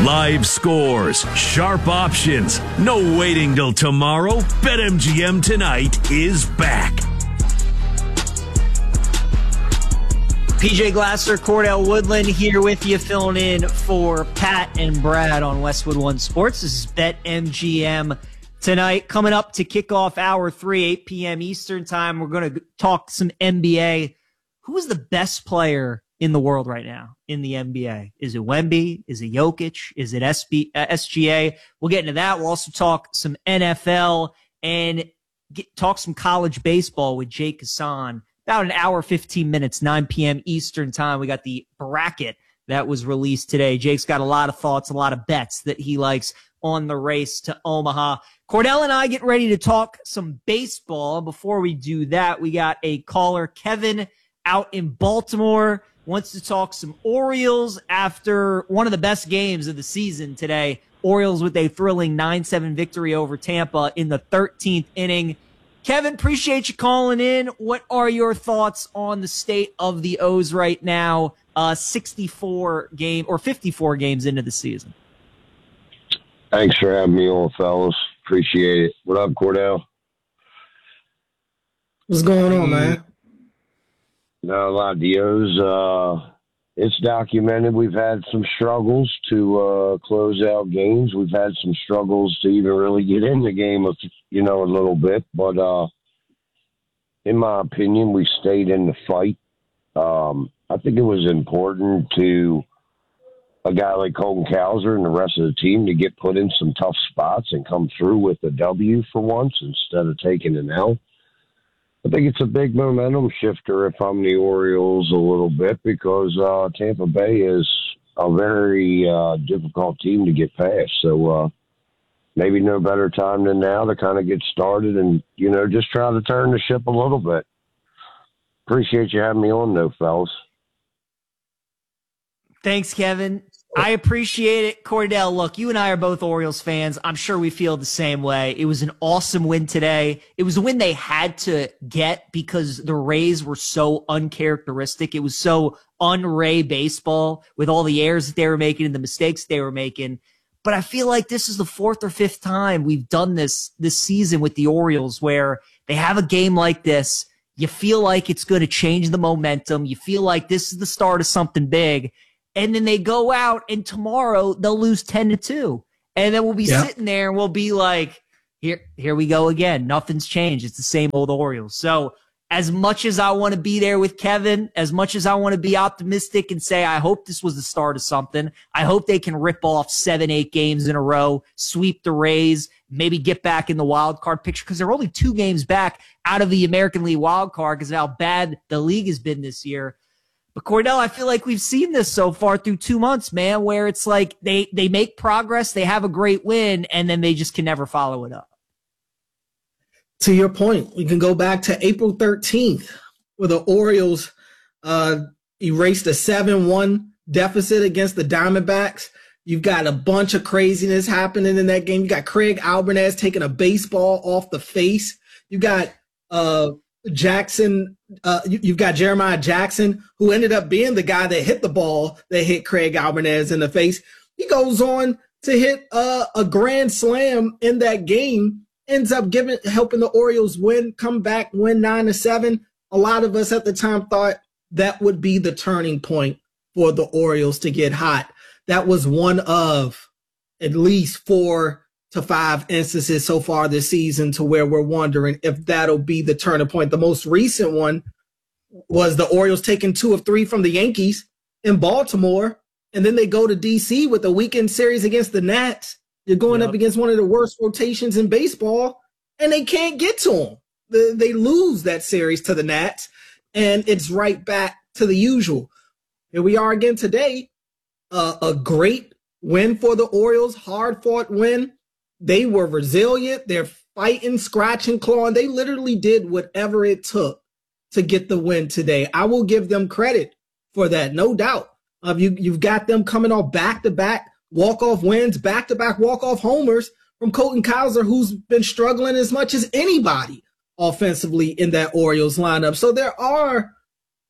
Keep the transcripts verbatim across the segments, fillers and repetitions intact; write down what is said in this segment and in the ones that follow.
Live scores, sharp options, no waiting till tomorrow. BetMGM Tonight is back. P J Glasser, Cordell Woodland here with you, filling in for Pat and Brad on Westwood One Sports. This is BetMGM Tonight. Coming up to kick off hour three, eight p.m. Eastern time, we're going to talk some N B A. Who is the best player in the world right now in the N B A? Is it Wemby? Is it Jokic? Is it S B, uh, S G A? We'll get into that. We'll also talk some N F L and get, talk some college baseball with Jake Hassan. About an hour, fifteen minutes, nine p.m. Eastern time. We got the bracket that was released today. Jake's got a lot of thoughts, a lot of bets that he likes on the race to Omaha. Cordell and I get ready to talk some baseball. Before we do that, we got a caller, Kevin, out in Baltimore, wants to talk some Orioles after one of the best games of the season today. Orioles with a thrilling nine seven victory over Tampa in the thirteenth inning. Kevin, appreciate you calling in. What are your thoughts on the state of the O's right now, uh, sixty-four game or fifty-four games into the season? Thanks for having me on, fellas. Appreciate it. What up, Cordell? What's going on, man? No, a lot of the O's. Uh, it's documented. We've had some struggles to uh, close out games. We've had some struggles to even really get in the game, of, you know, a little bit. But uh, in my opinion, we stayed in the fight. Um, I think it was important to a guy like Colton Cowser and the rest of the team to get put in some tough spots and come through with a W for once instead of taking an L. I think it's a big momentum shifter if I'm the Orioles a little bit because uh, Tampa Bay is a very uh, difficult team to get past. So uh, maybe no better time than now to kind of get started and, you know, just try to turn the ship a little bit. Appreciate you having me on, though, fellas. Thanks, Kevin. I appreciate it. Cordell, look, you and I are both Orioles fans. I'm sure we feel the same way. It was an awesome win today. It was a win they had to get because the Rays were so uncharacteristic. It was so un-Ray baseball with all the errors that they were making and the mistakes they were making. But I feel like this is the fourth or fifth time we've done this this season with the Orioles where they have a game like this. You feel like it's going to change the momentum. You feel like this is the start of something big. And then they go out and tomorrow they'll lose ten to two. And then we'll be yeah. sitting there and we'll be like, here, here we go again. Nothing's changed. It's the same old Orioles. So as much as I want to be there with Kevin, as much as I want to be optimistic and say, I hope this was the start of something. I hope they can rip off seven, eight games in a row, sweep the Rays, maybe get back in the wild card picture because they're only two games back out of the American League wild card because of how bad the league has been this year. But Cordell, I feel like we've seen this so far through two months, man, where it's like they, they make progress, they have a great win, and then they just can never follow it up. To your point, we can go back to April thirteenth, where the Orioles uh, erased a seven one deficit against the Diamondbacks. You've got a bunch of craziness happening in that game. You got Craig Albertaz taking a baseball off the face. You got uh, Jackson. Uh, you, you've got Jeremiah Jackson, who ended up being the guy that hit the ball that hit Craig Albertaz in the face. He goes on to hit uh, a grand slam in that game. Ends up giving helping the Orioles win, come back, win nine to seven. A lot of us at the time thought that would be the turning point for the Orioles to get hot. That was one of at least four to five instances so far this season to where we're wondering if that'll be the turning point. The most recent one was the Orioles taking two of three from the Yankees in Baltimore, and then they go to D C with a weekend series against the Nats. You're going yep. up against one of the worst rotations in baseball, and they can't get to them. The, they lose that series to the Nats, and it's right back to the usual. Here we are again today. Uh, a great win for the Orioles, hard-fought win. They were resilient. They're fighting, scratching, clawing. They literally did whatever it took to get the win today. I will give them credit for that, no doubt. Uh, you, you've got them coming off back-to-back walk-off wins, back-to-back walk-off homers from Colton Cowser, who's been struggling as much as anybody offensively in that Orioles lineup. So there are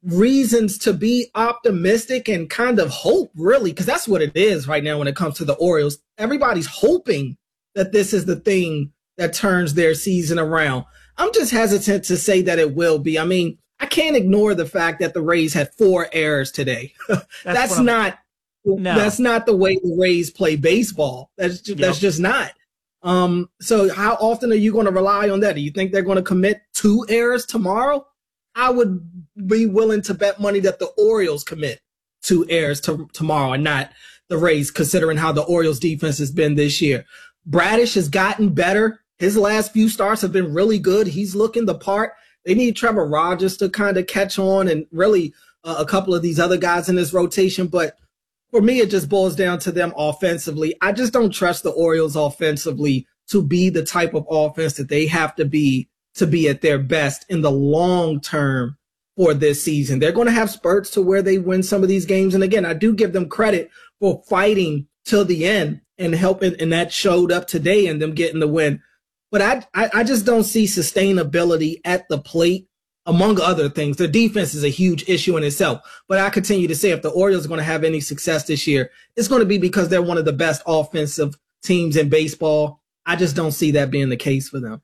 reasons to be optimistic and kind of hope, really, because that's what it is right now when it comes to the Orioles. Everybody's hoping that this is the thing that turns their season around. I'm just hesitant to say that it will be. I mean, I can't ignore the fact that the Rays had four errors today. That's, that's not no. that's not the way the Rays play baseball. That's just, yep. that's just not. Um, so how often are you going to rely on that? Do you think they're going to commit two errors tomorrow? I would be willing to bet money that the Orioles commit two errors to, tomorrow and not the Rays, considering how the Orioles defense has been this year. Bradish has gotten better. His last few starts have been really good. He's looking the part. They need Trevor Rogers to kind of catch on, and really uh, a couple of these other guys in this rotation. But for me, it just boils down to them offensively. I just don't trust the Orioles offensively to be the type of offense that they have to be to be at their best in the long term for this season. They're going to have spurts to where they win some of these games. And again, I do give them credit for fighting till the end and helping, and that showed up today in them getting the win. But I, I, I just don't see sustainability at the plate, among other things. The defense is a huge issue in itself. But I continue to say if the Orioles are going to have any success this year, it's going to be because they're one of the best offensive teams in baseball. I just don't see that being the case for them.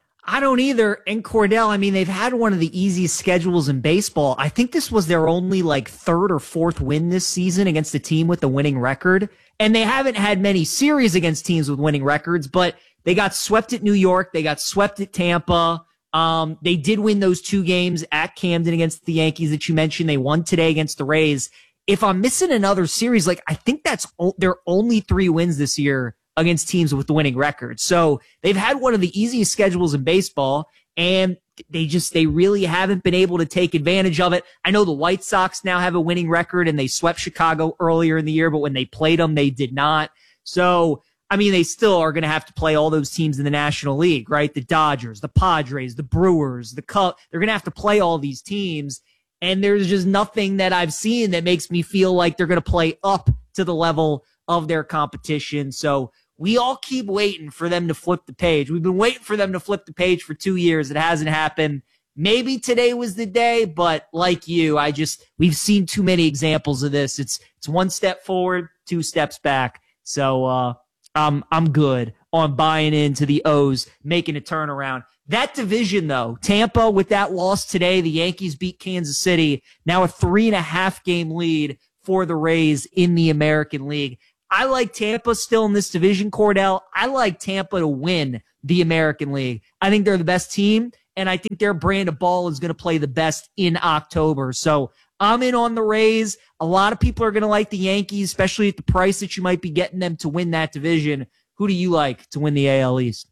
I don't either. And Cordell, I mean, they've had one of the easiest schedules in baseball. I think this was their only like third or fourth win this season against a team with a winning record. And they haven't had many series against teams with winning records, but they got swept at New York. They got swept at Tampa. Um, they did win those two games at Camden against the Yankees that you mentioned. They won today against the Rays. If I'm missing another series, like I think that's o- their only three wins this year against teams with the winning record. So they've had one of the easiest schedules in baseball, and they just, they really haven't been able to take advantage of it. I know the White Sox now have a winning record and they swept Chicago earlier in the year, but when they played them, they did not. So, I mean, they still are going to have to play all those teams in the National League, right? The Dodgers, the Padres, the Brewers, the Cubs. They're going to have to play all these teams. And there's just nothing that I've seen that makes me feel like they're going to play up to the level of their competition. So we all keep waiting for them to flip the page. We've been waiting for them to flip the page for two years. It hasn't happened. Maybe today was the day, but like you, I just, we've seen too many examples of this. It's, it's one step forward, two steps back. So, uh, I'm, I'm good on buying into the O's, making a turnaround. That division though, Tampa with that loss today, the Yankees beat Kansas City, now a three and a half game lead for the Rays in the American League. I like Tampa still in this division, Cordell. I like Tampa to win the American League. I think they're the best team, and I think their brand of ball is going to play the best in October. So I'm in on the Rays. A lot of people are going to like the Yankees, especially at the price that you might be getting them to win that division. Who do you like to win the A L East?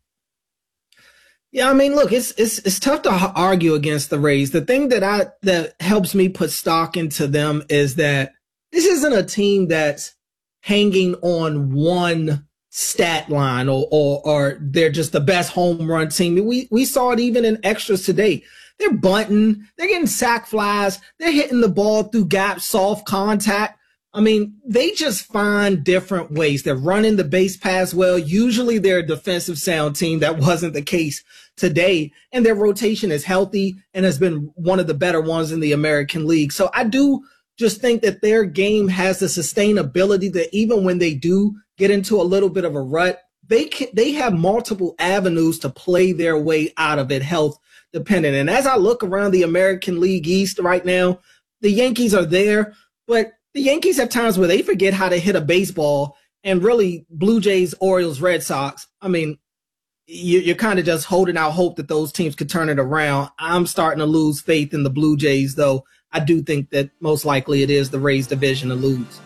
Yeah, I mean, look, it's it's it's tough to argue against the Rays. The thing that I that helps me put stock into them is that this isn't a team that's hanging on one stat line or, or, or they're just the best home run team. We, we saw it even in extras today. They're bunting. They're getting sack flies. They're hitting the ball through gaps, soft contact. I mean, they just find different ways. They're running the base pass well. Usually they're a defensive sound team. That wasn't the case today. And their rotation is healthy and has been one of the better ones in the American League. So I do just think that their game has the sustainability that even when they do get into a little bit of a rut, they can, they have multiple avenues to play their way out of it, health dependent. And as I look around the American League East right now, the Yankees are there, but the Yankees have times where they forget how to hit a baseball, and really Blue Jays, Orioles, Red Sox, I mean, you, you're kind of just holding out hope that those teams could turn it around. I'm starting to lose faith in the Blue Jays, though. I do think that most likely it is the Rays division to lose.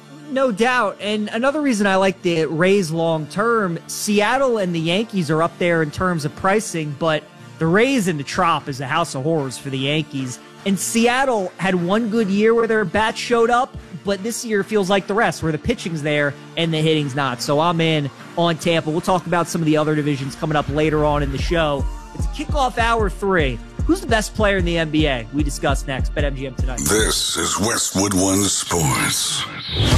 No doubt. And another reason I like the Rays long term, Seattle and the Yankees are up there in terms of pricing, but the Rays in the Trop is a house of horrors for the Yankees. And Seattle had one good year where their bats showed up, but this year feels like the rest, where the pitching's there and the hitting's not. So I'm in on Tampa. We'll talk about some of the other divisions coming up later on in the show. It's kickoff hour three. Who's the best player in the N B A? We discuss next. BetMGM Tonight. This is Westwood One Sports.